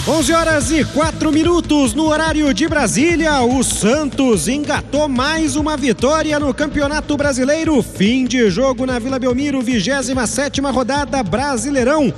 11h04 no horário de Brasília. O Santos engatou mais uma vitória no Campeonato Brasileiro. Fim de jogo na Vila Belmiro, 27ª rodada Brasileirão.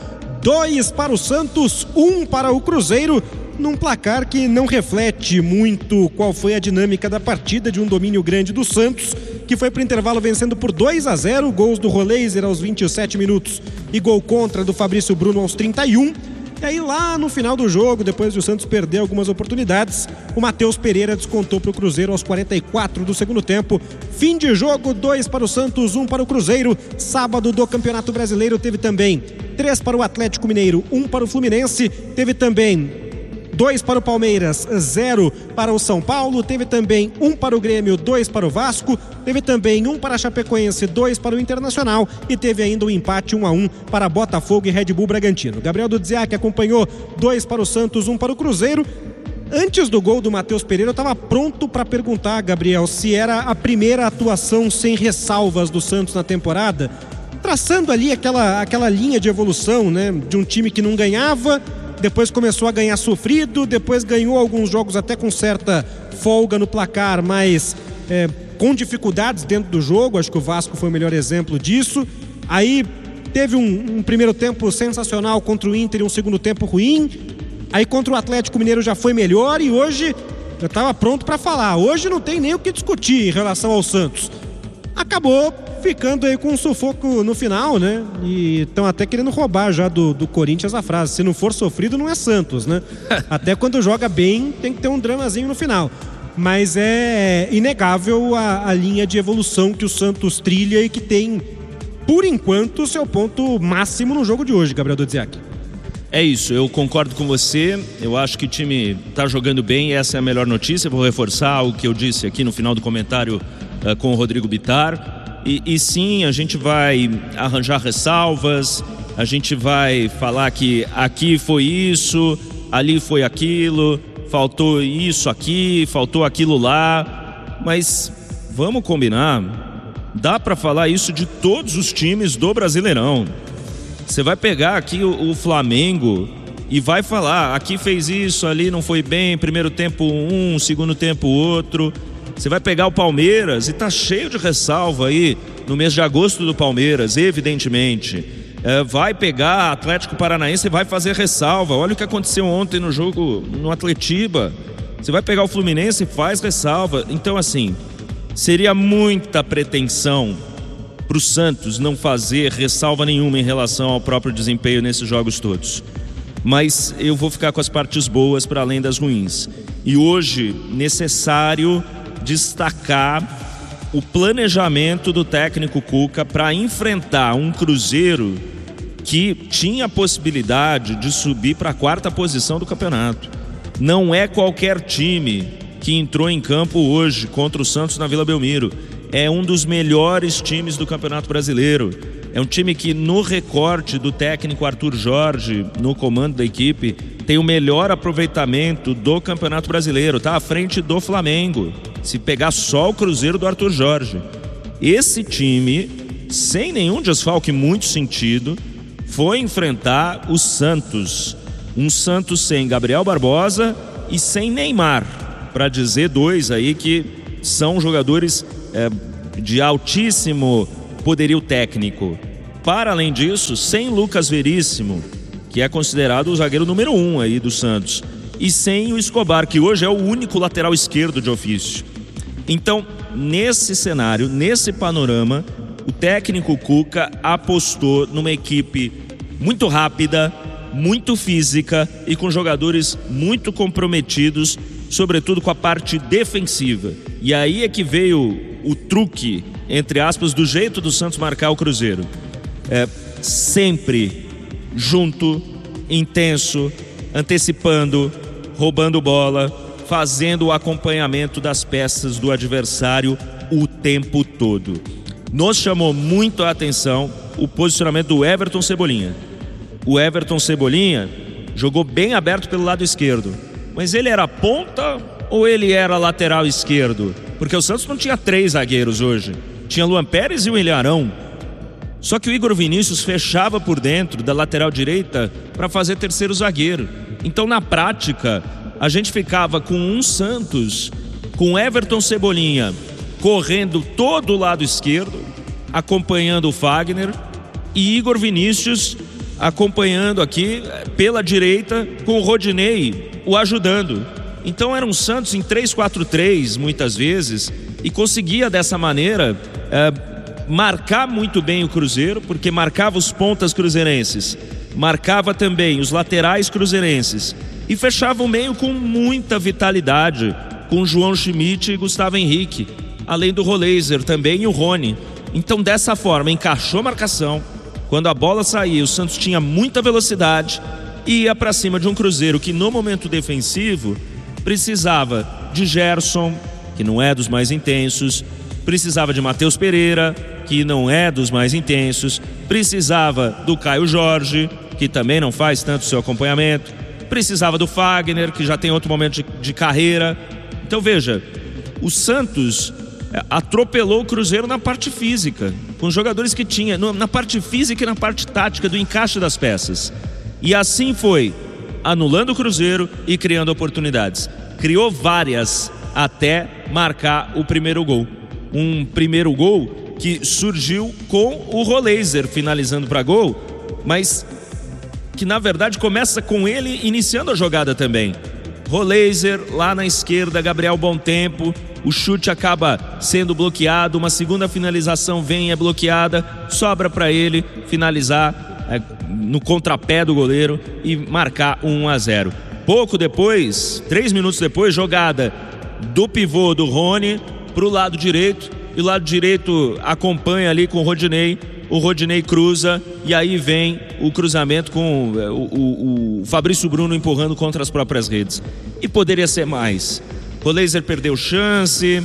2 para o Santos, 1 para o Cruzeiro, num placar que não reflete muito qual foi a dinâmica da partida, de um domínio grande do Santos, que foi para o intervalo vencendo por 2-0, gols do Roleiser aos 27 minutos e gol contra do Fabrício Bruno aos 31. E aí lá no final do jogo, depois de o Santos perder algumas oportunidades, o Matheus Pereira descontou para o Cruzeiro aos 44 do segundo tempo. Fim de jogo, 2 para o Santos, 1 para o Cruzeiro. Sábado do Campeonato Brasileiro teve também 3 para o Atlético Mineiro, 1 para o Fluminense. Teve também 2 para o Palmeiras, 0 para o São Paulo. Teve também 1 para o Grêmio, 2 para o Vasco. Teve também 1 para a Chapecoense, 2 para o Internacional. E teve ainda um empate 1-1 para Botafogo e Red Bull Bragantino. Gabriel Dudziak acompanhou 2 para o Santos, 1 para o Cruzeiro. Antes do gol do Matheus Pereira, eu estava pronto para perguntar, Gabriel, se era a primeira atuação sem ressalvas do Santos na temporada, traçando ali aquela linha de evolução, né, de um time que não ganhava, depois começou a ganhar sofrido, depois ganhou alguns jogos até com certa folga no placar, mas com dificuldades dentro do jogo. Acho que o Vasco foi o melhor exemplo disso. Aí teve um primeiro tempo sensacional contra o Inter e um segundo tempo ruim. Aí contra o Atlético Mineiro já foi melhor e hoje eu estava pronto para falar. Hoje não tem nem o que discutir em relação ao Santos. Acabou ficando aí com um sufoco no final, né? E estão até querendo roubar já do Corinthians a frase: se não for sofrido, não é Santos, né? Até quando joga bem, tem que ter um dramazinho no final. Mas é inegável a linha de evolução que o Santos trilha e que tem, por enquanto, seu ponto máximo no jogo de hoje, Gabriel Dudziak. É isso, eu concordo com você. Eu acho que o time está jogando bem, essa é a melhor notícia. Vou reforçar o que eu disse aqui no final do comentário com o Rodrigo Bittar. E sim, a gente vai arranjar ressalvas, a gente vai falar que aqui foi isso, ali foi aquilo, faltou isso aqui, faltou aquilo lá, mas vamos combinar, dá para falar isso de todos os times do Brasileirão. Você vai pegar aqui o Flamengo e vai falar, aqui fez isso, ali não foi bem, primeiro tempo um, segundo tempo outro. Você vai pegar o Palmeiras e tá cheio de ressalva aí no mês de agosto do Palmeiras, evidentemente. Vai pegar Atlético Paranaense e vai fazer ressalva. Olha o que aconteceu ontem no jogo no Atletiba. Você vai pegar o Fluminense e faz ressalva. Então, assim, seria muita pretensão pro Santos não fazer ressalva nenhuma em relação ao próprio desempenho nesses jogos todos. Mas eu vou ficar com as partes boas para além das ruins. E hoje, necessário destacar o planejamento do técnico Cuca para enfrentar um Cruzeiro que tinha a possibilidade de subir para a 4ª posição do campeonato. Não é qualquer time que entrou em campo hoje contra o Santos na Vila Belmiro. É um dos melhores times do Campeonato Brasileiro. É um time que, no recorte do técnico Arthur Jorge, no comando da equipe, tem o melhor aproveitamento do Campeonato Brasileiro. Está à frente do Flamengo, se pegar só o Cruzeiro do Arthur Jorge. Esse time, sem nenhum desfalque muito sentido, foi enfrentar o Santos. Um Santos sem Gabriel Barbosa e sem Neymar, para dizer dois aí que são jogadores de altíssimo poderio técnico. Para além disso, sem Lucas Veríssimo, que é considerado o zagueiro número 1 aí do Santos, e sem o Escobar, que hoje é o único lateral esquerdo de ofício. Então, nesse cenário, nesse panorama, o técnico Cuca apostou numa equipe muito rápida, muito física e com jogadores muito comprometidos, sobretudo com a parte defensiva. E aí é que veio o truque, entre aspas, do jeito do Santos marcar o Cruzeiro. Sempre junto, intenso, antecipando, roubando bola, fazendo o acompanhamento das peças do adversário o tempo todo. Nos chamou muito a atenção o posicionamento do Everton Cebolinha. O Everton Cebolinha jogou bem aberto pelo lado esquerdo, mas ele era ponta ou ele era lateral esquerdo? Porque o Santos não tinha 3 zagueiros hoje, tinha Luan Pérez e o Ilharão. Só que o Igor Vinícius fechava por dentro da lateral direita para fazer terceiro zagueiro. Então, na prática, a gente ficava com um Santos, com Everton Cebolinha correndo todo o lado esquerdo, acompanhando o Fagner, e Igor Vinícius acompanhando aqui pela direita, com o Rodinei o ajudando. Então era um Santos em 3-4-3 muitas vezes, e conseguia dessa maneira marcar muito bem o Cruzeiro, porque marcava os pontas cruzeirenses, marcava também os laterais cruzeirenses e fechava o meio com muita vitalidade, com João Schmidt e Gustavo Henrique, além do Roleiser também e o Rony. Então dessa forma encaixou a marcação. Quando a bola saía, o Santos tinha muita velocidade e ia para cima de um Cruzeiro que no momento defensivo precisava de Gerson, que não é dos mais intensos, precisava de Matheus Pereira, que não é dos mais intensos, precisava do Caio Jorge, que também não faz tanto seu acompanhamento, precisava do Fagner, que já tem outro momento de carreira. Então veja, o Santos atropelou o Cruzeiro na parte física, com jogadores que tinha, na parte física e na parte tática do encaixe das peças. E assim foi, anulando o Cruzeiro e criando oportunidades. Criou várias até marcar o primeiro gol. Um primeiro gol que surgiu com o Roleiser finalizando para gol, mas que na verdade começa com ele iniciando a jogada também. Roleiser lá na esquerda, Gabriel Bontempo, o chute acaba sendo bloqueado, uma segunda finalização vem e é bloqueada, sobra para ele finalizar no contrapé do goleiro e marcar 1-0. Pouco depois, 3 minutos depois, jogada do pivô do Rony para o lado direito, e o lado direito acompanha ali com o Rodinei cruza, e aí vem o cruzamento com o Fabrício Bruno empurrando contra as próprias redes. E poderia ser mais. O Roleiser perdeu chance,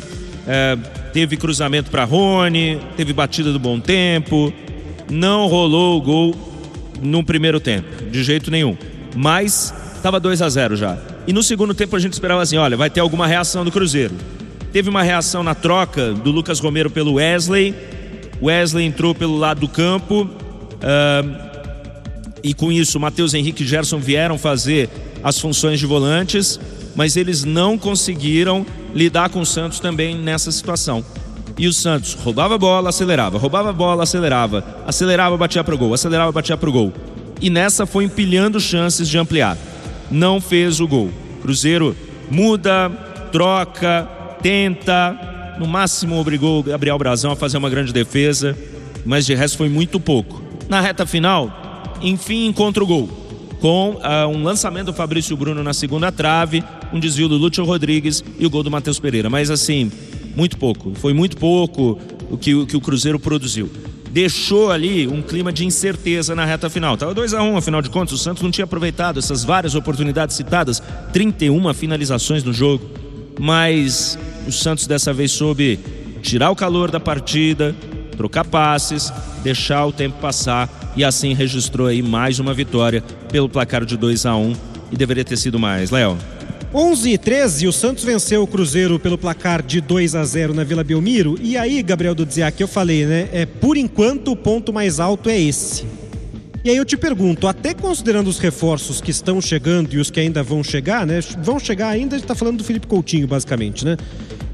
teve cruzamento para Rony, teve batida do Bontempo, não rolou o gol no primeiro tempo, de jeito nenhum. Mas estava 2-0 já. E no segundo tempo a gente esperava assim, olha, vai ter alguma reação do Cruzeiro. Teve uma reação na troca do Lucas Romero pelo Wesley. Wesley entrou pelo lado do campo, e com isso Matheus Henrique e Gerson vieram fazer as funções de volantes, mas eles não conseguiram lidar com o Santos também nessa situação. E o Santos roubava a bola, acelerava, batia pro gol, acelerava, batia pro gol. E nessa foi empilhando chances de ampliar. Não fez o gol. Cruzeiro muda, troca, tenta, no máximo obrigou o Gabriel Brazão a fazer uma grande defesa, mas de resto foi muito pouco. Na reta final, enfim, encontra o gol, com um lançamento do Fabrício Bruno na segunda trave, um desvio do Lúcio Rodrigues e o gol do Matheus Pereira. Mas assim, muito pouco, foi muito pouco o que o Cruzeiro produziu. Deixou ali um clima de incerteza na reta final. Estava 2-1, afinal de contas, o Santos não tinha aproveitado essas várias oportunidades citadas, 31 finalizações no jogo. Mas o Santos dessa vez soube tirar o calor da partida, trocar passes, deixar o tempo passar, e assim registrou aí mais uma vitória pelo placar de 2-1, e deveria ter sido mais. Léo. 11h13, o Santos venceu o Cruzeiro pelo placar de 2-0 na Vila Belmiro. E aí, Gabriel Dudziak, eu falei, né? Por enquanto o ponto mais alto é esse. E aí eu te pergunto, até considerando os reforços que estão chegando e os que ainda vão chegar, né? Vão chegar ainda, a gente tá falando do Felipe Coutinho, basicamente, né?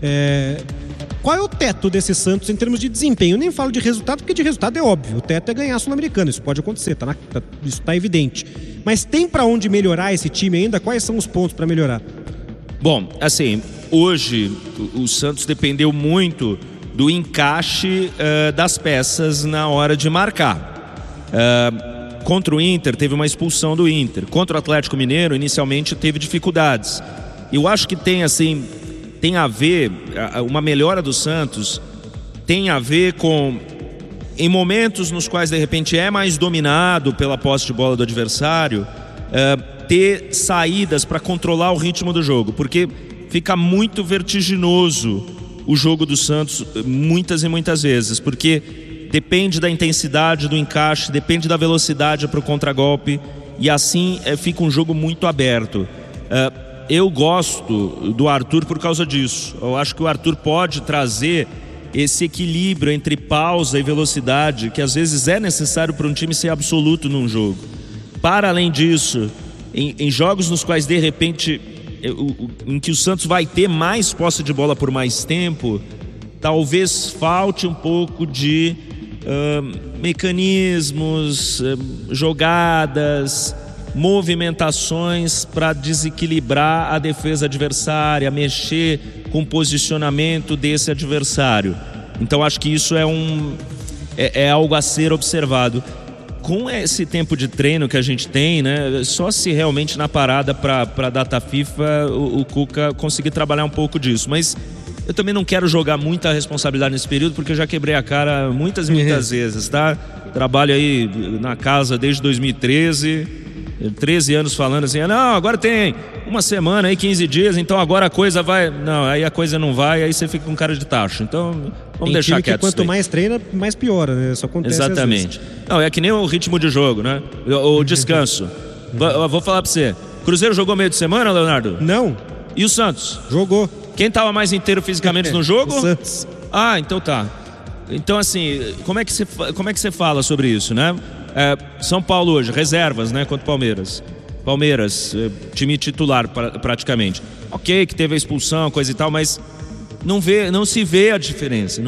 Qual é o teto desse Santos em termos de desempenho? Eu nem falo de resultado, porque de resultado é óbvio. O teto é ganhar a Sul-Americana, isso pode acontecer, isso tá evidente. Mas tem para onde melhorar esse time ainda? Quais são os pontos para melhorar? Bom, assim, hoje o Santos dependeu muito do encaixe das peças na hora de marcar. Contra o Inter, teve uma expulsão do Inter. Contra o Atlético Mineiro, inicialmente teve dificuldades. Eu acho que tem a ver, uma melhora do Santos tem a ver com, em momentos nos quais de repente é mais dominado pela posse de bola do adversário, ter saídas para controlar o ritmo do jogo, porque fica muito vertiginoso o jogo do Santos muitas e muitas vezes, porque depende da intensidade do encaixe, depende da velocidade para o contragolpe, e assim fica um jogo muito aberto. Eu gosto do Arthur por causa disso. Eu acho que o Arthur pode trazer esse equilíbrio entre pausa e velocidade que às vezes é necessário para um time ser absoluto num jogo. Para além disso, em jogos nos quais de repente em que o Santos vai ter mais posse de bola por mais tempo, talvez falte um pouco de mecanismos, jogadas, movimentações para desequilibrar a defesa adversária, mexer com o posicionamento desse adversário. Então acho que isso é algo a ser observado. Com esse tempo de treino que a gente tem, né, só se realmente na parada para a data FIFA o Cuca conseguir trabalhar um pouco disso. Mas eu também não quero jogar muita responsabilidade nesse período, porque eu já quebrei a cara muitas vezes, tá? Trabalho aí na casa desde 2013, 13 anos falando assim, não, agora tem uma semana aí, 15 dias, então agora a coisa vai... Não, aí a coisa não vai, aí você fica com cara de tacho. Então, vamos deixar quieto. Quanto mais treina, mais piora, né? Isso acontece. Exatamente. Não, é que nem o ritmo de jogo, né? O descanso. Vou falar pra você. Cruzeiro jogou meio de semana, Leonardo? Não. E o Santos? Jogou. Quem tava mais inteiro fisicamente no jogo? O Santos. Ah, então tá. Então assim, como é que você fala sobre isso, né? São Paulo hoje, reservas, né? Contra o Palmeiras. Palmeiras, time titular praticamente. Ok, que teve a expulsão, coisa e tal, mas não se vê a diferença.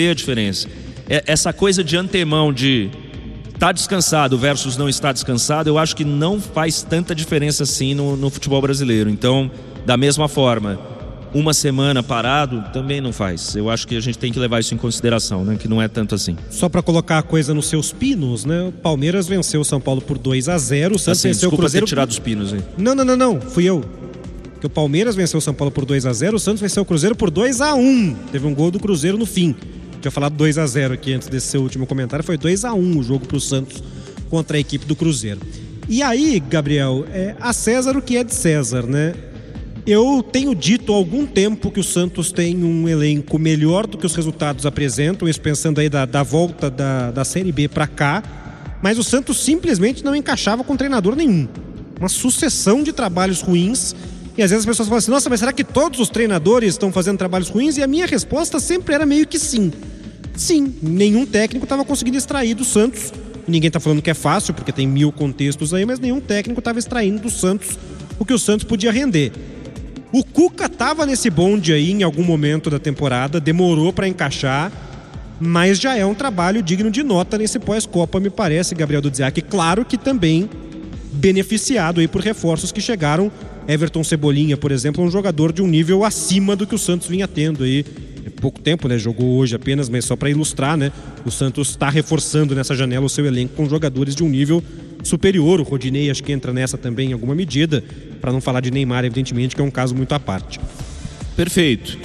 Essa coisa de antemão de tá descansado versus não estar descansado, eu acho que não faz tanta diferença assim no futebol brasileiro. Então, da mesma forma, uma semana parado também não faz. Eu acho que a gente tem que levar isso em consideração, né? Que não é tanto assim. Só para colocar a coisa nos seus pinos, né? O Palmeiras venceu o São Paulo por 2-0. O Santos venceu o Cruzeiro... Desculpa ter tirado os pinos aí. Não. Fui eu. Porque o Palmeiras venceu o São Paulo por 2-0. O Santos venceu o Cruzeiro por 2-1. Teve um gol do Cruzeiro no fim. Tinha falado 2-0 aqui antes desse seu último comentário. Foi 2-1 o jogo pro Santos contra a equipe do Cruzeiro. E aí, Gabriel, a César o que é de César, né? Eu tenho dito há algum tempo que o Santos tem um elenco melhor do que os resultados apresentam, isso pensando aí da volta da Série B para cá, mas o Santos simplesmente não encaixava com treinador nenhum. Uma sucessão de trabalhos ruins, e às vezes as pessoas falam assim, nossa, mas será que todos os treinadores estão fazendo trabalhos ruins? E a minha resposta sempre era meio que sim. Sim, nenhum técnico estava conseguindo extrair do Santos, ninguém está falando que é fácil, porque tem 1000 contextos aí, mas nenhum técnico estava extraindo do Santos o que o Santos podia render. O Cuca estava nesse bonde aí em algum momento da temporada, demorou para encaixar, mas já é um trabalho digno de nota nesse pós-Copa, me parece, Gabriel Dudziak. Claro que também beneficiado aí por reforços que chegaram. Everton Cebolinha, por exemplo, é um jogador de um nível acima do que o Santos vinha tendo aí. É pouco tempo, né? Jogou hoje apenas, mas só para ilustrar, né? O Santos está reforçando nessa janela o seu elenco com jogadores de um nível superior. O Rodinei acho que entra nessa também em alguma medida, para não falar de Neymar, evidentemente, que é um caso muito à parte. Perfeito.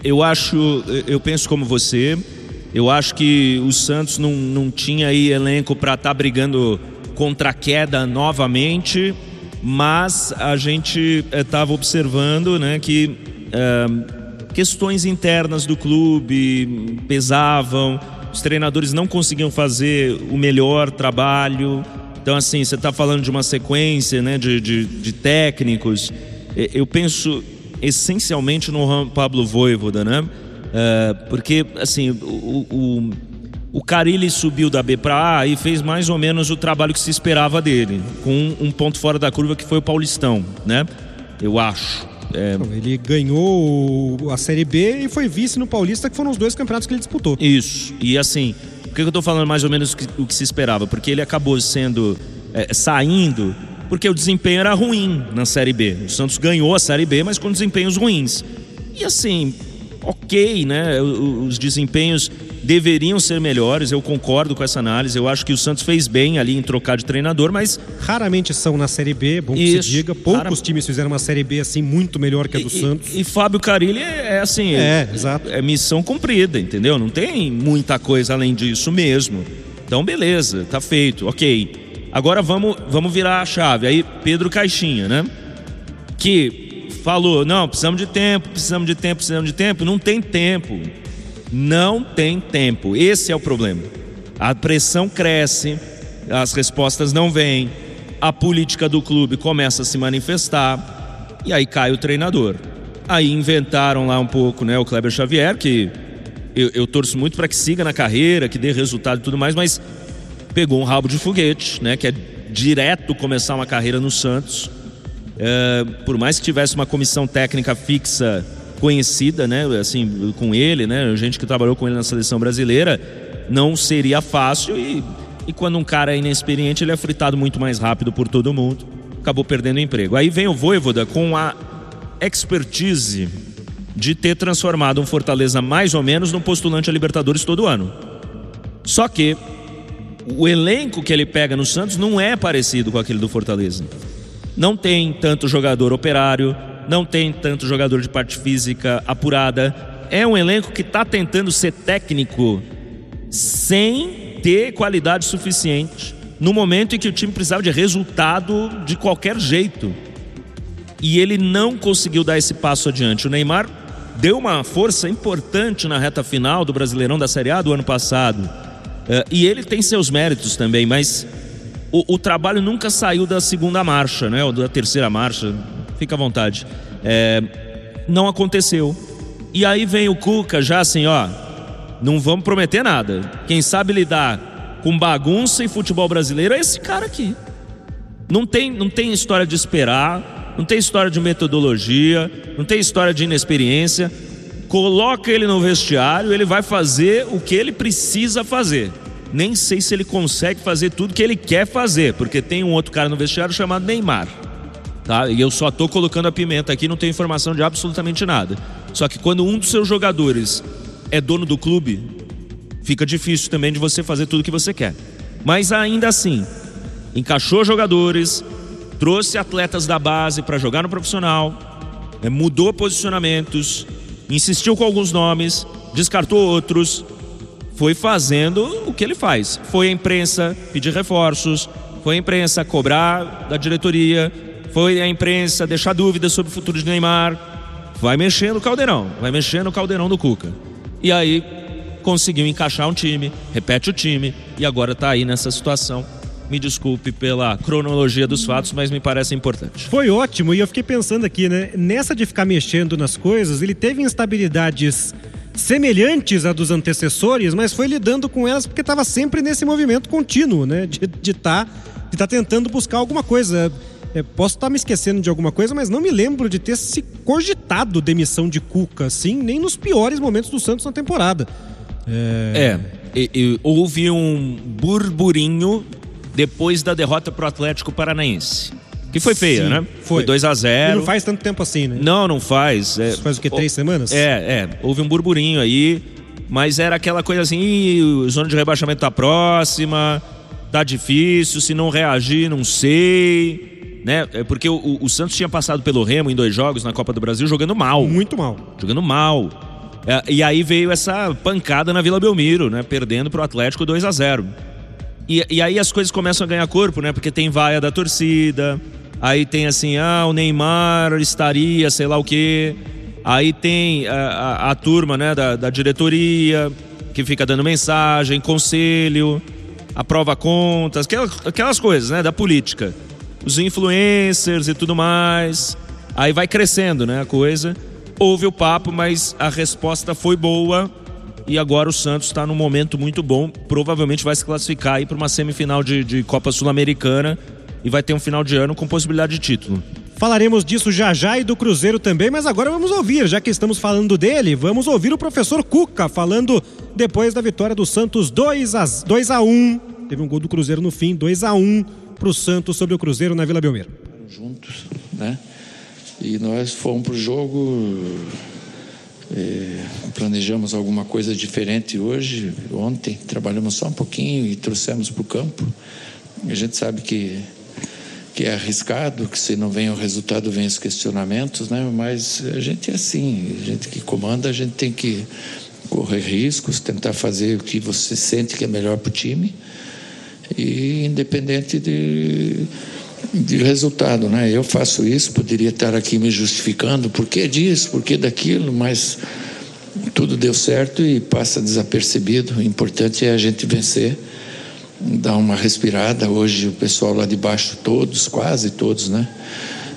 Eu penso como você. Eu acho que o Santos não tinha aí elenco para estar brigando contra a queda novamente, mas a gente estava observando, né, que questões internas do clube pesavam, os treinadores não conseguiam fazer o melhor trabalho. Então, assim, você está falando de uma sequência, né, de técnicos. Eu penso essencialmente no Juan Pablo Vojvoda, né? Porque, assim, o Carille subiu da B para A e fez mais ou menos o trabalho que se esperava dele, com um ponto fora da curva que foi o Paulistão, né? Eu acho. Ele ganhou a Série B e foi vice no Paulista, que foram os 2 campeonatos que ele disputou. Isso. E, assim... Por que eu estou falando mais ou menos o que se esperava? Porque ele acabou saindo porque o desempenho era ruim na Série B. O Santos ganhou a Série B, mas com desempenhos ruins. E assim, ok, né? Os desempenhos deveriam ser melhores, eu concordo com essa análise. Eu acho que o Santos fez bem ali em trocar de treinador, mas... Raramente são na Série B, bom que se diga. Poucos times fizeram uma Série B assim muito melhor que a do Santos. E Fábio Carille assim... Exato. É missão cumprida, entendeu? Não tem muita coisa além disso mesmo. Então, beleza, tá feito, ok. Agora vamos virar a chave. Aí, Pedro Caixinha, né? Que falou, não, precisamos de tempo. Não tem tempo. Não tem tempo. Esse é o problema. A pressão cresce, as respostas não vêm, a política do clube começa a se manifestar e aí cai o treinador. Aí inventaram lá um pouco, né, o Kleber Xavier, que eu torço muito para que siga na carreira, que dê resultado e tudo mais, mas pegou um rabo de foguete, né? Que é direto começar uma carreira no Santos. Por mais que tivesse uma comissão técnica fixa conhecida, né? Assim, com ele, né? Gente que trabalhou com ele na seleção brasileira, não seria fácil e quando um cara é inexperiente, ele é fritado muito mais rápido por todo mundo. Acabou perdendo o emprego. Aí vem o Vojvoda com a expertise de ter transformado um Fortaleza mais ou menos num postulante a Libertadores todo ano. Só que o elenco que ele pega no Santos não é parecido com aquele do Fortaleza. Não tem tanto jogador operário, não tem tanto jogador de parte física apurada. É um elenco que está tentando ser técnico sem ter qualidade suficiente no momento em que o time precisava de resultado de qualquer jeito. E ele não conseguiu dar esse passo adiante. O Neymar deu uma força importante na reta final do Brasileirão da Série A do ano passado. E ele tem seus méritos também, mas o trabalho nunca saiu da segunda marcha, né? Ou da terceira marcha, fica à vontade. Não aconteceu. E aí vem o Cuca já assim, ó, não vamos prometer nada. Quem sabe lidar com bagunça e futebol brasileiro é esse cara aqui. Não tem história de esperar, não tem história de metodologia, não tem história de inexperiência. Coloca ele no vestiário, ele vai fazer o que ele precisa fazer. Nem sei se ele consegue fazer tudo que ele quer fazer, porque tem um outro cara no vestiário chamado Neymar, tá? E eu só tô colocando a pimenta aqui, não tenho informação de absolutamente nada. Só que quando um dos seus jogadores é dono do clube, fica difícil também de você fazer tudo o que você quer. Mas ainda assim, encaixou jogadores, trouxe atletas da base para jogar no profissional, mudou posicionamentos, insistiu com alguns nomes, descartou outros, foi fazendo o que ele faz. Foi à imprensa pedir reforços, foi à imprensa cobrar da diretoria, foi à imprensa deixar dúvidas sobre o futuro de Neymar. Vai mexendo no caldeirão do Cuca. E aí conseguiu encaixar um time, repete o time e agora está aí nessa situação. Me desculpe pela cronologia dos fatos, mas me parece importante. Foi ótimo, e eu fiquei pensando aqui, né? Nessa de ficar mexendo nas coisas, ele teve instabilidades semelhantes à dos antecessores, mas foi lidando com elas porque estava sempre nesse movimento contínuo, né? De tá tentando buscar alguma coisa. Posso estar me esquecendo de alguma coisa, mas não me lembro de ter se cogitado demissão de Cuca, assim, nem nos piores momentos do Santos na temporada. Houve um burburinho depois da derrota pro Atlético Paranaense, que foi feia, né? Foi 2-0. E não faz tanto tempo assim, né? Não faz. Isso faz o quê? 3 semanas? Houve um burburinho aí, mas era aquela coisa assim, zona de rebaixamento tá próxima, tá difícil, se não reagir, não sei, né? Porque o Santos tinha passado pelo Remo em 2 jogos na Copa do Brasil jogando mal. Muito mal. Jogando mal. E aí veio essa pancada na Vila Belmiro, né? Perdendo pro Atlético 2-0. E aí as coisas começam a ganhar corpo, né? Porque tem vaia da torcida, aí tem assim, o Neymar estaria, sei lá o quê. Aí tem a turma, né, da diretoria, que fica dando mensagem, conselho, aprova contas, aquelas coisas, né, da política. Os influencers e tudo mais. Aí vai crescendo, né, a coisa. Houve o papo, mas a resposta foi boa. E agora o Santos está num momento muito bom. Provavelmente vai se classificar aí para uma semifinal de Copa Sul-Americana. E vai ter um final de ano com possibilidade de título. Falaremos disso já e do Cruzeiro também, mas agora vamos ouvir, já que estamos falando dele, vamos ouvir o professor Cuca falando depois da vitória do Santos 2-1. Teve um gol do Cruzeiro no fim, 2-1 para o Santos sobre o Cruzeiro na Vila Belmiro. Juntos, né? E nós fomos para o jogo... planejamos alguma coisa diferente hoje. Ontem trabalhamos só um pouquinho e trouxemos para o campo. A gente sabe que é arriscado, que se não vem o resultado vem os questionamentos, né? Mas a gente é assim, a gente que comanda, a gente tem que correr riscos, tentar fazer o que você sente que é melhor para o time, e independente de resultado, né? Eu faço isso, poderia estar aqui me justificando, por que disso, por que daquilo, mas tudo deu certo e passa desapercebido. O importante é a gente vencer, dar uma respirada. Hoje o pessoal lá de baixo, quase todos, né,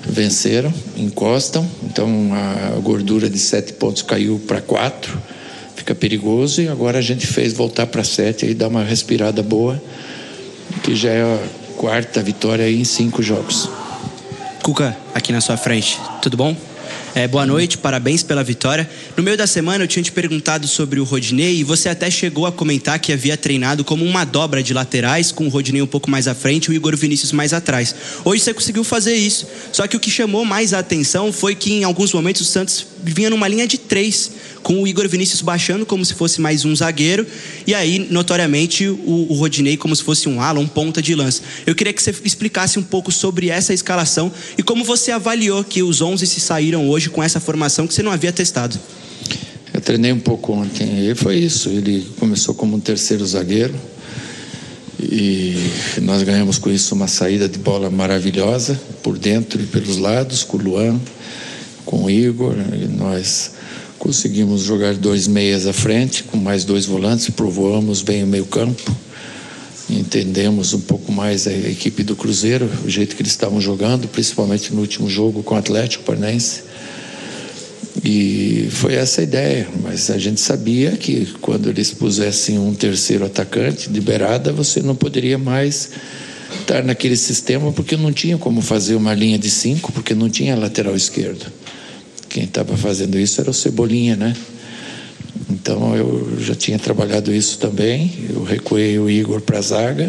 venceram, encostam, então a gordura de 7 pontos caiu para 4, fica perigoso, e agora a gente fez voltar para 7 e dar uma respirada boa, que já é a 4ª vitória aí em 5 jogos. Cuca, aqui na sua frente, tudo bom? Boa noite, parabéns pela vitória. No meio da semana eu tinha te perguntado sobre o Rodinei e você até chegou a comentar que havia treinado como uma dobra de laterais, com o Rodinei um pouco mais à frente e o Igor Vinícius mais atrás. Hoje você conseguiu fazer isso, só que o que chamou mais a atenção foi que em alguns momentos o Santos vinha numa linha de 3, com o Igor Vinícius baixando como se fosse mais um zagueiro, e aí, notoriamente, o Rodinei como se fosse um ala, um ponta de lança. Eu queria que você explicasse um pouco sobre essa escalação e como você avaliou que os 11 se saíram hoje com essa formação que você não havia testado. Eu treinei um pouco ontem, e foi isso. Ele começou como um 3º zagueiro, e nós ganhamos com isso uma saída de bola maravilhosa, por dentro e pelos lados, com o Luan, com o Igor, e nós conseguimos jogar 2 meias à frente, com mais 2 volantes, povoamos bem o meio campo, entendemos um pouco mais a equipe do Cruzeiro, o jeito que eles estavam jogando, principalmente no último jogo com o Atlético Paranaense, e foi essa a ideia. Mas a gente sabia que quando eles pusessem um 3º atacante de beirada, você não poderia mais estar naquele sistema, porque não tinha como fazer uma linha de 5, porque não tinha lateral esquerdo. Quem estava fazendo isso era o Cebolinha, né? Então eu já tinha trabalhado isso também. Eu recuei o Igor para a zaga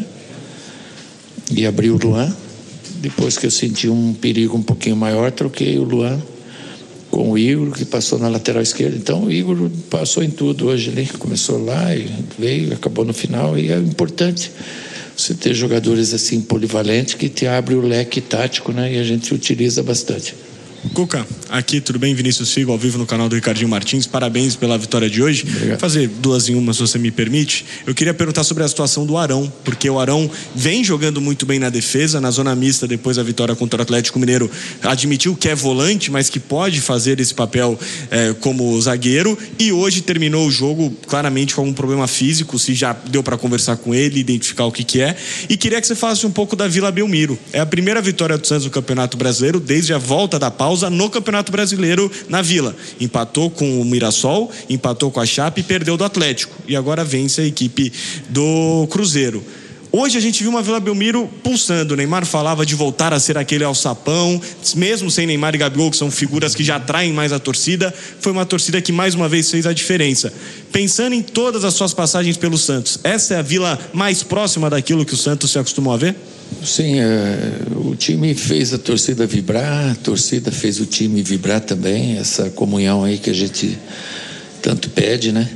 e abri o Luan. Depois que eu senti um perigo um pouquinho maior, troquei o Luan com o Igor, que passou na lateral esquerda. Então o Igor passou em tudo hoje. Ele começou lá e veio, acabou no final. E é importante você ter jogadores assim polivalentes que te abrem o leque tático, né? E a gente utiliza bastante. Cuca, aqui tudo bem? Vinícius Figo, ao vivo no canal do Ricardinho Martins. Parabéns pela vitória de hoje. Obrigado. Vou fazer 2 em 1, se você me permite. Eu queria perguntar sobre a situação do Arão, porque o Arão vem jogando muito bem na defesa, na zona mista, depois da vitória contra o Atlético Mineiro. Admitiu que é volante, mas que pode fazer esse papel como zagueiro, e hoje terminou o jogo claramente com algum problema físico, se já deu para conversar com ele, identificar o que é. E queria que você falasse um pouco da Vila Belmiro. É a primeira vitória do Santos no Campeonato Brasileiro desde a volta da pausa no Campeonato Brasileiro na Vila. Empatou com o Mirassol, empatou com a Chape e perdeu do Atlético. E agora vence a equipe do Cruzeiro. Hoje a gente viu uma Vila Belmiro pulsando. O Neymar falava de voltar a ser aquele alçapão, mesmo sem Neymar e Gabigol, que são figuras que já atraem mais a torcida. Foi uma torcida que mais uma vez fez a diferença. Pensando em todas as suas passagens pelo Santos, essa é a Vila mais próxima daquilo que o Santos se acostumou a ver? Sim, o time fez a torcida vibrar, a torcida fez o time vibrar também, essa comunhão aí que a gente tanto pede, né?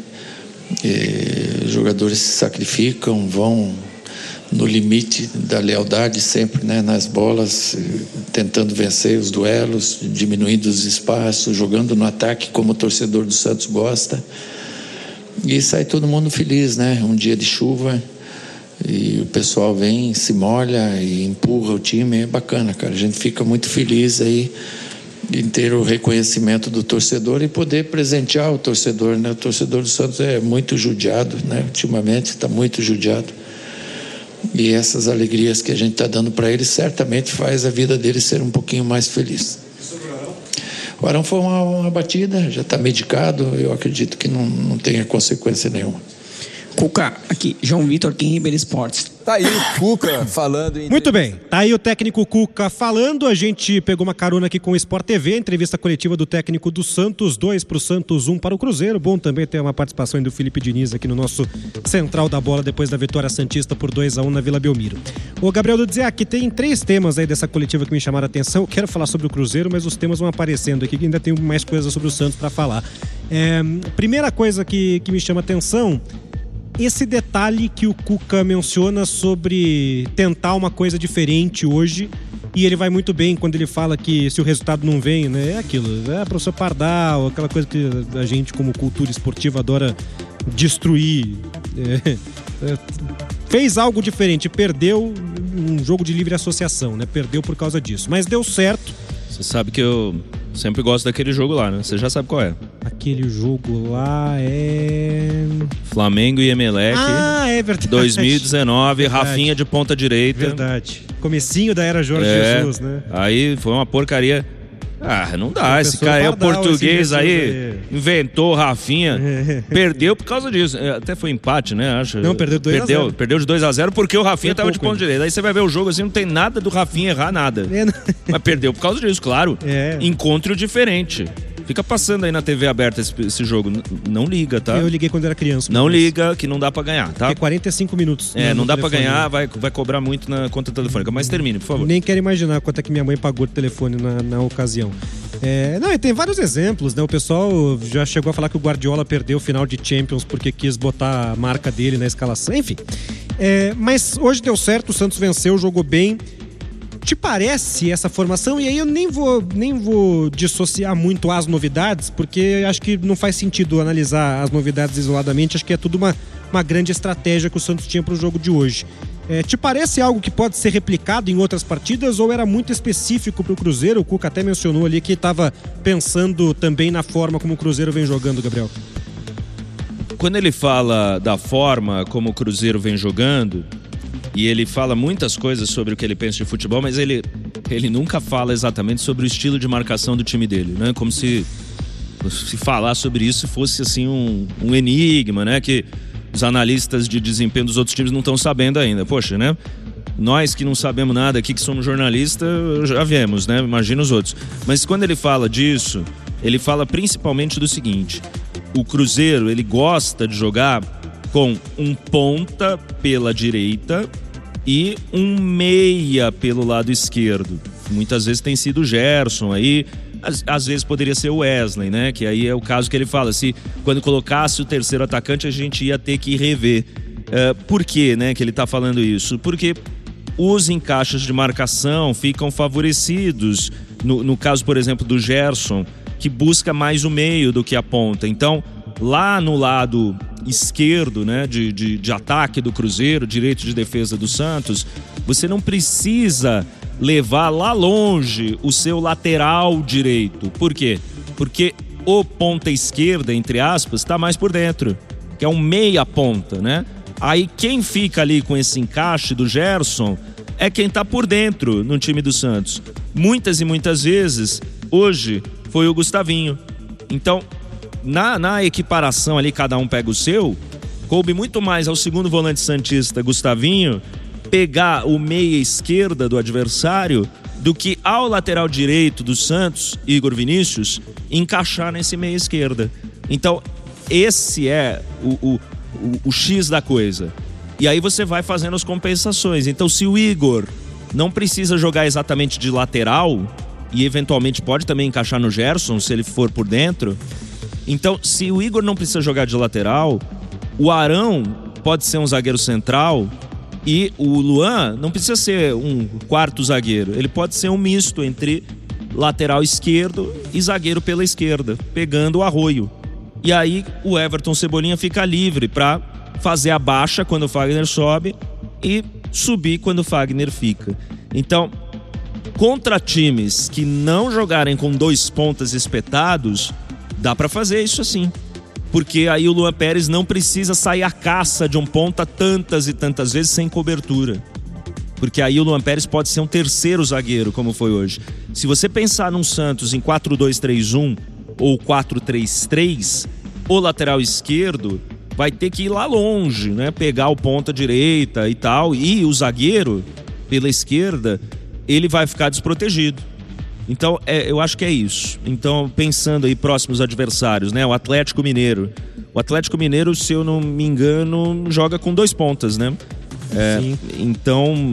Os jogadores se sacrificam, vão no limite da lealdade sempre, né? Nas bolas, tentando vencer os duelos, diminuindo os espaços, jogando no ataque como o torcedor do Santos gosta, e sai todo mundo feliz, né? Um dia de chuva e o pessoal vem, se molha e empurra o time. É bacana, cara. A gente fica muito feliz aí em ter o reconhecimento do torcedor e poder presentear o torcedor, né? O torcedor do Santos é muito judiado, né? Ultimamente está muito judiado, e essas alegrias que a gente está dando para ele certamente faz a vida dele ser um pouquinho mais feliz. O Arão foi uma batida, já está medicado. Eu acredito que não tenha consequência nenhuma. Cuca, aqui, João Vitor, aqui em Ribeirão Esportes. Tá aí o Cuca falando. Muito bem, tá aí o técnico Cuca falando. A gente pegou uma carona aqui com o Sport TV, entrevista coletiva do técnico do Santos, 2 para o Santos, 1 para o Cruzeiro. Bom também ter uma participação do Felipe Diniz aqui no nosso Central da Bola, depois da vitória santista por 2-1 na Vila Belmiro. Ô Gabriel Dudziak, tem 3 temas aí dessa coletiva que me chamaram a atenção. Eu quero falar sobre o Cruzeiro, mas os temas vão aparecendo aqui, que ainda tem mais coisas sobre o Santos para falar. Primeira coisa que me chama a atenção, esse detalhe que o Cuca menciona sobre tentar uma coisa diferente hoje, e ele vai muito bem quando ele fala que se o resultado não vem, né, é aquilo, professor Pardal, aquela coisa que a gente como cultura esportiva adora destruir. Fez algo diferente, perdeu um jogo de livre associação, né, perdeu por causa disso, mas deu certo. Você sabe que eu sempre gosto daquele jogo lá, né? Você já sabe qual é. Aquele jogo lá é... Flamengo e Emelec. Ah, é verdade. 2019, verdade. Rafinha de ponta direita. Verdade. Comecinho da era Jorge Jesus, né? Aí foi uma porcaria. Não dá, esse cara é o português aí, inventou Rafinha, perdeu por causa disso, até foi empate, né, acho. Não, perdeu 2-0. Perdeu de 2-0 porque o Rafinha tava de ponto direito, aí você vai ver o jogo assim, não tem nada do Rafinha errar nada, mas perdeu por causa disso, claro, encontro diferente. Fica passando aí na TV aberta esse jogo. Não liga, tá? Eu liguei quando era criança. Não liga, que não dá pra ganhar, tá? Porque 45 minutos. Não dá pra ganhar, vai cobrar muito na conta telefônica. Mas termine, por favor. Nem quero imaginar quanto é que minha mãe pagou de telefone na ocasião. E tem vários exemplos, né? O pessoal já chegou a falar que o Guardiola perdeu o final de Champions porque quis botar a marca dele na escalação. Enfim. Mas hoje deu certo, o Santos venceu, jogou bem. Te parece essa formação? E aí eu nem vou dissociar muito as novidades, porque acho que não faz sentido analisar as novidades isoladamente. Acho que é tudo uma grande estratégia que o Santos tinha para o jogo de hoje. Te parece algo que pode ser replicado em outras partidas ou era muito específico para o Cruzeiro? O Cuca até mencionou ali que estava pensando também na forma como o Cruzeiro vem jogando, Gabriel. Quando ele fala da forma como o Cruzeiro vem jogando, e ele fala muitas coisas sobre o que ele pensa de futebol, mas ele nunca fala exatamente sobre o estilo de marcação do time dele, né? Como se falar sobre isso fosse assim um enigma, né? Que os analistas de desempenho dos outros times não estão sabendo ainda. Poxa, né? Nós que não sabemos nada aqui, que somos jornalistas, já vemos, né? Imagina os outros. Mas quando ele fala disso, ele fala principalmente do seguinte: o Cruzeiro, ele gosta de jogar com um ponta pela direita e um meia pelo lado esquerdo. Muitas vezes tem sido o Gerson aí, às vezes poderia ser o Wesley, né? Que aí é o caso que ele fala, se quando colocasse o terceiro atacante a gente ia ter que rever. Por que, né, que ele tá falando isso? Porque os encaixes de marcação ficam favorecidos, no caso, por exemplo, do Gerson, que busca mais o meio do que a ponta. Então, lá no lado esquerdo, né, de ataque do Cruzeiro, direito de defesa do Santos, você não precisa levar lá longe o seu lateral direito. Por quê? Porque o ponta esquerda, entre aspas, está mais por dentro, que é um meia ponta, né? Aí quem fica ali com esse encaixe do Gerson é quem está por dentro no time do Santos. Muitas e muitas vezes, hoje, foi o Gustavinho. Então, na equiparação ali, cada um pega o seu, coube muito mais ao segundo volante santista, Gustavinho, pegar o meia esquerda do adversário do que ao lateral direito do Santos, Igor Vinícius, encaixar nesse meia esquerda. Então, esse é o X da coisa. E aí você vai fazendo as compensações. Então, se o Igor não precisa jogar exatamente de lateral, e eventualmente pode também encaixar no Gerson, se ele for por dentro. Então, se o Igor não precisa jogar de lateral, o Arão pode ser um zagueiro central e o Luan não precisa ser um quarto zagueiro. Ele pode ser um misto entre lateral esquerdo e zagueiro pela esquerda, pegando o Arroio. E aí o Everton Cebolinha fica livre para fazer a baixa quando o Fagner sobe e subir quando o Fagner fica. Então, contra times que não jogarem com dois pontas espetados, dá pra fazer isso assim, porque aí o Luan Pérez não precisa sair à caça de um ponta tantas e tantas vezes sem cobertura, porque aí o Luan Pérez pode ser um terceiro zagueiro, como foi hoje. Se você pensar num Santos em 4-2-3-1 ou 4-3-3, o lateral esquerdo vai ter que ir lá longe, né? Pegar o ponta direita e tal, e o zagueiro pela esquerda, ele vai ficar desprotegido. Então, eu acho que é isso. Então, pensando aí próximos adversários, né? O Atlético Mineiro. O Atlético Mineiro, se eu não me engano, joga com dois pontas, né? Então,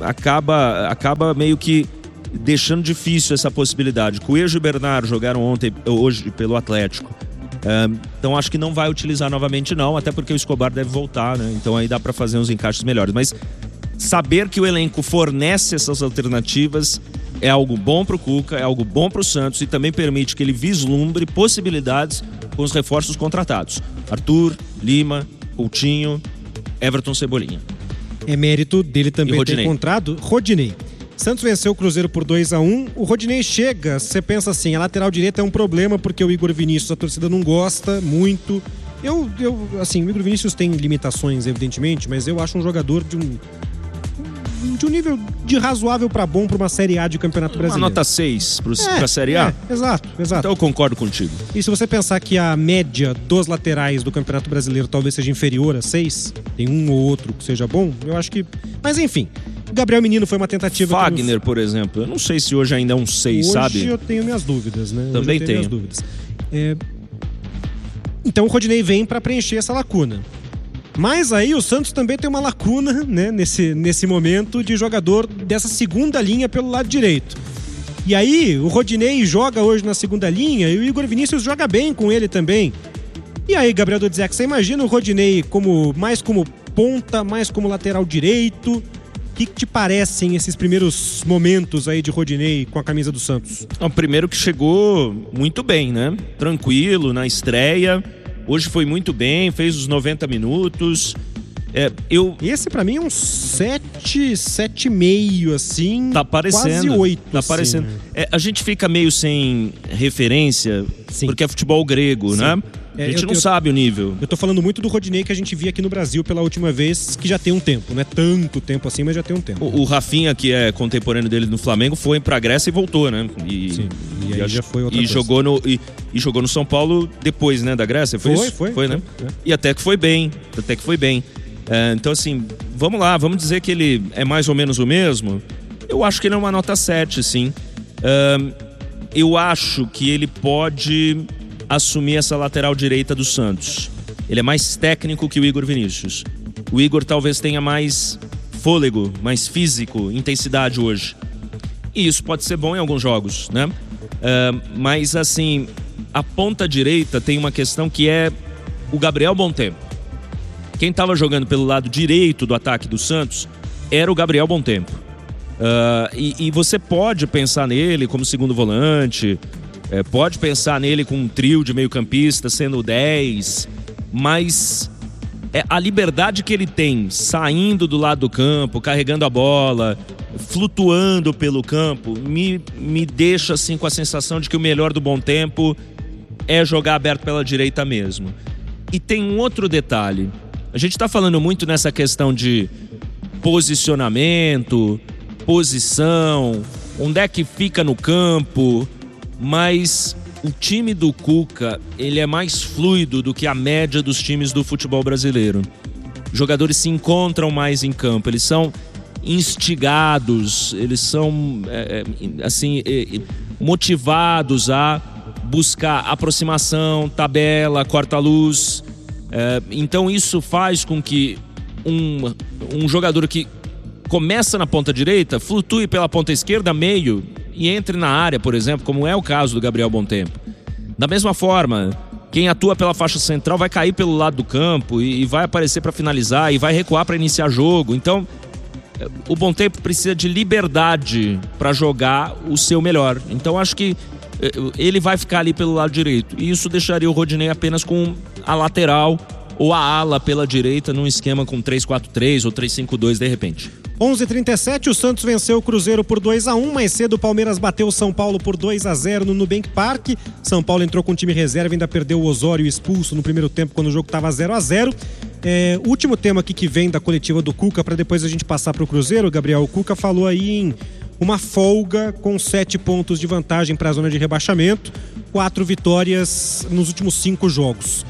acaba meio que deixando difícil essa possibilidade. Coelho e Bernardo jogaram hoje pelo Atlético. Então, acho que não vai utilizar novamente, não. Até porque o Escobar deve voltar, né? Então, aí dá para fazer uns encaixes melhores. Mas saber que o elenco fornece essas alternativas é algo bom pro Cuca, é algo bom pro Santos e também permite que ele vislumbre possibilidades com os reforços contratados. Arthur, Lima, Coutinho, Everton Cebolinha. É mérito dele também ter encontrado Rodinei. Santos venceu o Cruzeiro por 2-1. O Rodinei chega, você pensa assim, a lateral direita é um problema porque o Igor Vinícius, a torcida não gosta muito. Assim, o Igor Vinícius tem limitações, evidentemente, mas eu acho um jogador de um nível de razoável para bom para uma Série A de Campeonato Brasileiro. Uma nota 6 para a Série A? Exato. Então eu concordo contigo. E se você pensar que a média dos laterais do Campeonato Brasileiro talvez seja inferior a 6, tem um ou outro que seja bom, eu acho que... Mas enfim, Gabriel Menino foi uma tentativa... Fagner, por exemplo, eu não sei se hoje ainda é um 6, sabe? Hoje eu tenho minhas dúvidas, né? Também tenho. Minhas dúvidas. Então o Rodinei vem para preencher essa lacuna. Mas aí o Santos também tem uma lacuna, né, nesse momento de jogador dessa segunda linha pelo lado direito. E aí o Rodinei joga hoje na segunda linha e o Igor Vinícius joga bem com ele também. E aí, Gabriel Dodzek, você imagina o Rodinei mais como ponta, mais como lateral direito? O que te parecem esses primeiros momentos aí de Rodinei com a camisa do Santos? O primeiro que chegou muito bem, né? Tranquilo, na estreia. Hoje foi muito bem, fez os 90 minutos. Esse pra mim é um 7,5, assim. Tá parecendo. Quase 8. Tá parecendo. A gente fica meio sem referência, Sim. porque é futebol grego, Sim. né? A gente não sabe o nível. Eu tô falando muito do Rodinei que a gente via aqui no Brasil pela última vez, que já tem um tempo. Não é tanto tempo assim, mas já tem um tempo. O Rafinha, que é contemporâneo dele no Flamengo, foi pra Grécia e voltou, né? Sim. E aí já foi outra coisa. Jogou no São Paulo depois, né, da Grécia? Foi isso? Foi, né? E até que foi bem. Então, assim, vamos lá, vamos dizer que ele é mais ou menos o mesmo. Eu acho que ele é uma nota 7, sim. Eu acho que ele pode assumir essa lateral direita do Santos. Ele é mais técnico que o Igor Vinícius. O Igor talvez tenha mais fôlego, mais físico, intensidade hoje. E isso pode ser bom em alguns jogos, né? Mas, assim, a ponta direita tem uma questão que é o Gabriel Bontempo. Quem estava jogando pelo lado direito do ataque do Santos era o Gabriel Bontempo. E você pode pensar nele como segundo volante, pode pensar nele com um trio de meio-campista sendo o 10, mas a liberdade que ele tem saindo do lado do campo, carregando a bola, flutuando pelo campo, me deixa assim com a sensação de que o melhor do Bontempo é jogar aberto pela direita mesmo. E tem um outro detalhe. A gente está falando muito nessa questão de posicionamento, posição, onde é que fica no campo, mas o time do Cuca, ele é mais fluido do que a média dos times do futebol brasileiro. Os jogadores se encontram mais em campo, eles são instigados, eles são motivados a buscar aproximação, tabela, corta-luz. Então isso faz com que um jogador que começa na ponta direita flutue pela ponta esquerda, meio, e entre na área, por exemplo, como é o caso do Gabriel Bontempo. Da mesma forma, quem atua pela faixa central vai cair pelo lado do campo e vai aparecer para finalizar e vai recuar para iniciar jogo. Então o Bontempo precisa de liberdade para jogar o seu melhor. Então acho que ele vai ficar ali pelo lado direito. E isso deixaria o Rodinei apenas com a lateral ou a ala pela direita num esquema com 3-4-3 ou 3-5-2 de repente. 11h37, o Santos venceu o Cruzeiro por 2-1. Mais cedo o Palmeiras bateu o São Paulo por 2-0 no Nubank Park. São Paulo entrou com o time reserva e ainda perdeu o Osório expulso no primeiro tempo quando o jogo estava 0-0. Último tema aqui que vem da coletiva do Cuca, para depois a gente passar para o Cruzeiro, Gabriel. O Cuca falou aí em uma folga com 7 pontos de vantagem para a zona de rebaixamento, 4 vitórias nos últimos 5 jogos.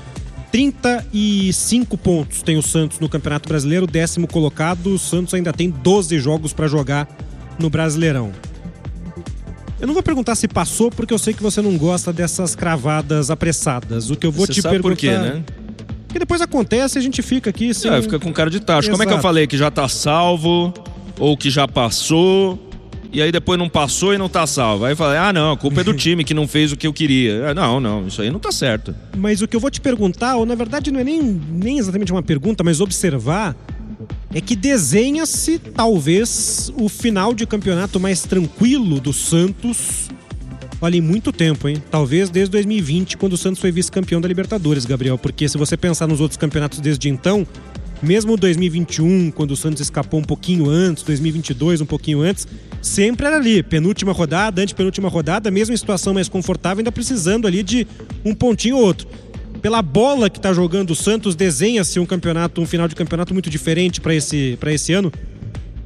35 pontos tem o Santos no Campeonato Brasileiro, 10º colocado. O Santos ainda tem 12 jogos para jogar no Brasileirão. Eu não vou perguntar se passou, porque eu sei que você não gosta dessas cravadas apressadas. O que eu vou te perguntar... por quê, né? Porque depois acontece e a gente fica aqui... Sem... Fica com cara de tacho. Exato. Como é que eu falei que já tá salvo ou que já passou... E aí depois não passou e não tá salvo. Aí eu falei, não, a culpa é do time que não fez o que eu queria. Não, isso aí não tá certo. Mas o que eu vou te perguntar, ou na verdade não é nem exatamente uma pergunta, mas observar, é que desenha-se talvez o final de campeonato mais tranquilo do Santos, olha, em muito tempo, hein? Talvez desde 2020, quando o Santos foi vice-campeão da Libertadores, Gabriel. Porque se você pensar nos outros campeonatos desde então, mesmo 2021, quando o Santos escapou um pouquinho antes, 2022 um pouquinho antes, sempre era ali, penúltima rodada, antepenúltima rodada, mesmo em situação mais confortável, ainda precisando ali de um pontinho ou outro. Pela bola que está jogando o Santos, desenha-se um final de campeonato muito diferente para esse ano?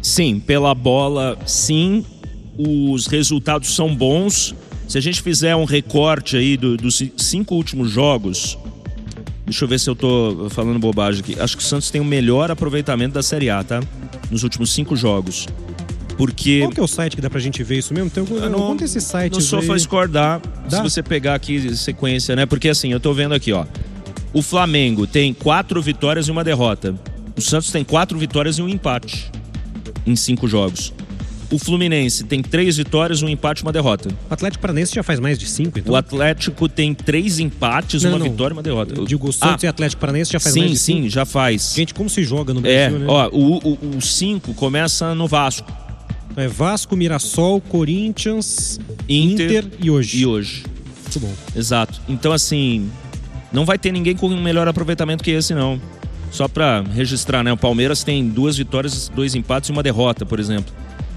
Sim, pela bola, sim. Os resultados são bons. Se a gente fizer um recorte aí dos 5 últimos jogos, deixa eu ver se eu tô falando bobagem aqui. Acho que o Santos tem o melhor aproveitamento da Série A, tá? Nos últimos 5 jogos. Porque... Qual que é o site que dá pra gente ver isso mesmo? Conta esse site. No SofaScore dá, se você pegar aqui sequência, né? Porque assim, eu tô vendo aqui, ó. O Flamengo tem 4 vitórias e 1 derrota. O Santos tem 4 vitórias e 1 empate em 5 jogos. O Fluminense tem 3 vitórias, 1 empate e 1 derrota. O Atlético Paranaense já faz mais de 5, então? O Atlético tem 3 empates, 1 vitória e 1 derrota. Eu digo, o Santos e Atlético Paranaense já faz mais de 5? Sim, já faz. Gente, como se joga no Brasil, né? Ó, o 5 começa no Vasco. É Vasco, Mirassol, Corinthians, Inter e hoje. Muito bom. Exato. Então, assim, não vai ter ninguém com um melhor aproveitamento que esse, não. Só pra registrar, né? O Palmeiras tem 2 vitórias, 2 empates e 1 derrota, por exemplo.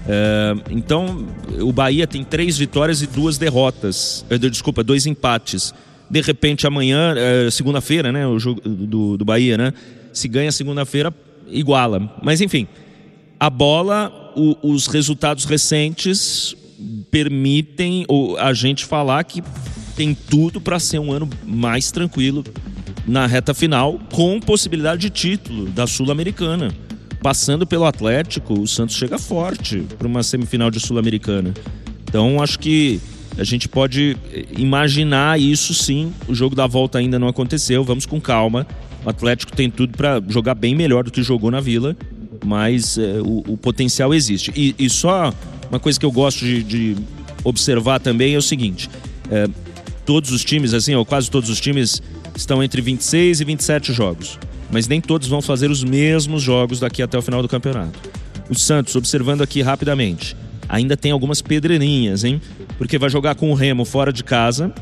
Então, o Bahia tem 3 vitórias e 2 derrotas. 2 empates. De repente, amanhã, segunda-feira, né? O jogo do Bahia, né? Se ganha segunda-feira, iguala. Mas, enfim, a bola, os resultados recentes permitem a gente falar que tem tudo para ser um ano mais tranquilo na reta final, com possibilidade de título da Sul-Americana. Passando pelo Atlético, o Santos chega forte para uma semifinal de Sul-Americana. Então, acho que a gente pode imaginar isso, sim. O jogo da volta ainda não aconteceu, vamos com calma. O Atlético tem tudo para jogar bem melhor do que jogou na Vila, mas o potencial existe. E só uma coisa que eu gosto de observar também é o seguinte: todos os times, assim, ou quase todos os times, estão entre 26 e 27 jogos. Mas nem todos vão fazer os mesmos jogos daqui até o final do campeonato. O Santos, observando aqui rapidamente, ainda tem algumas pedreirinhas, hein? Porque vai jogar com o Remo fora de casa,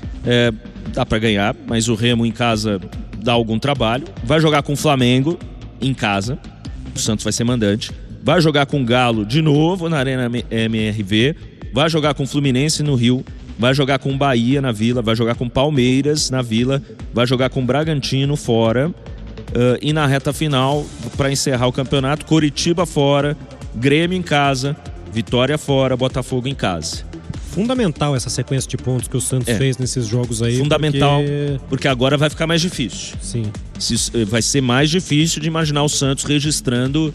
dá pra ganhar, mas o Remo em casa dá algum trabalho. Vai jogar com o Flamengo em casa, o Santos vai ser mandante. Vai jogar com o Galo de novo na Arena MRV. Vai jogar com o Fluminense no Rio. Vai jogar com o Bahia na Vila. Vai jogar com o Palmeiras na Vila. Vai jogar com o Bragantino fora. E na reta final, para encerrar o campeonato, Coritiba fora, Grêmio em casa, Vitória fora, Botafogo em casa. Fundamental essa sequência de pontos que o Santos fez nesses jogos aí. Fundamental, porque agora vai ficar mais difícil. Sim. Vai ser mais difícil de imaginar o Santos registrando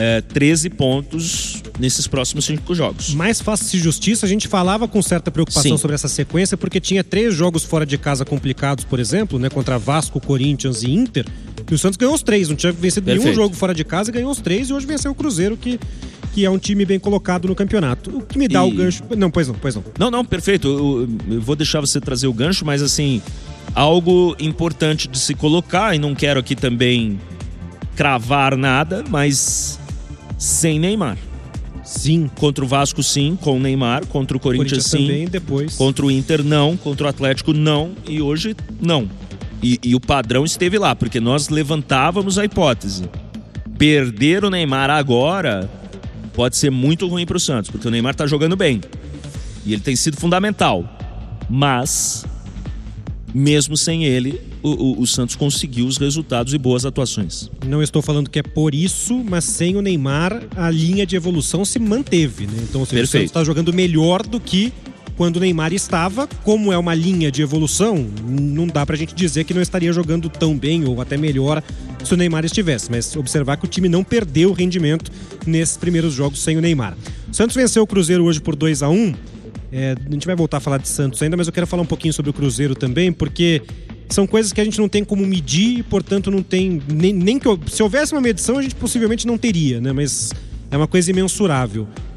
13 pontos nesses próximos 5 jogos. Mais fácil de justiça, a gente falava com certa preocupação sobre essa sequência, porque tinha 3 jogos fora de casa complicados, por exemplo, né, contra Vasco, Corinthians e Inter, e o Santos ganhou os 3, não tinha vencido nenhum jogo fora de casa e ganhou os 3, e hoje venceu o Cruzeiro, que é um time bem colocado no campeonato. O que me dá o gancho... Não, pois não. Não, perfeito. Eu vou deixar você trazer o gancho, mas assim, algo importante de se colocar, e não quero aqui também cravar nada, mas sem Neymar. Sim. Contra o Vasco, sim. Com o Neymar. Contra o Corinthians, sim. Também, depois. Contra o Inter, não. Contra o Atlético, não. E hoje, não. E o padrão esteve lá, porque nós levantávamos a hipótese. Perder o Neymar agora pode ser muito ruim para o Santos, porque o Neymar está jogando bem. E ele tem sido fundamental. Mas, mesmo sem ele, o Santos conseguiu os resultados e boas atuações. Não estou falando que é por isso, mas sem o Neymar, a linha de evolução se manteve, né? Então, o Santos está jogando melhor do que quando o Neymar estava. Como é uma linha de evolução, não dá pra gente dizer que não estaria jogando tão bem ou até melhor se o Neymar estivesse, mas observar que o time não perdeu o rendimento nesses primeiros jogos sem o Neymar. O Santos venceu o Cruzeiro hoje por 2-1. A gente vai voltar a falar de Santos ainda, mas eu quero falar um pouquinho sobre o Cruzeiro também, porque são coisas que a gente não tem como medir e, portanto, não tem nem que... Se houvesse uma medição, a gente possivelmente não teria, né? Mas é uma coisa imensurável.